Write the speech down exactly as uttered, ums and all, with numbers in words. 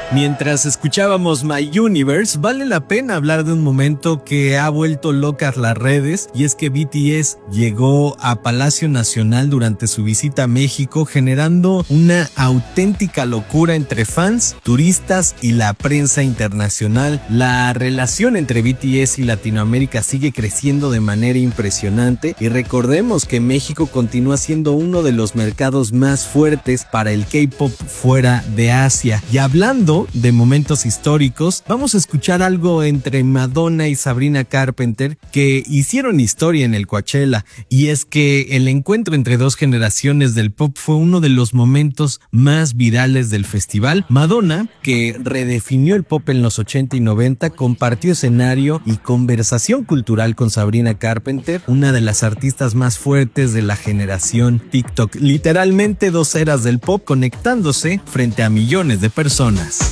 Mientras escuchábamos My Universe, vale la pena hablar de un momento que ha vuelto locas las redes, y es que B T S llegó a Palacio Nacional durante su visita a México, generando una auténtica locura entre fans, turistas y la prensa internacional. La relación entre B T S y Latinoamérica sigue creciendo de manera impresionante, y recordemos que México continúa siendo uno de los mercados más fuertes para el K-pop fuera de Asia. Y hablando de momentos históricos, vamos a escuchar algo entre Madonna y Sabrina Carpenter que hicieron historia en el Coachella, y es que el encuentro entre dos generaciones del pop fue uno de los momentos más virales del festival. Madonna, que redefinió el pop en los ochenta y noventa, compartió escenario y conversación cultural con Sabrina Carpenter, una de las artistas más fuertes de la generación TikTok. Literalmente dos eras del pop conectándose frente a millones de personas.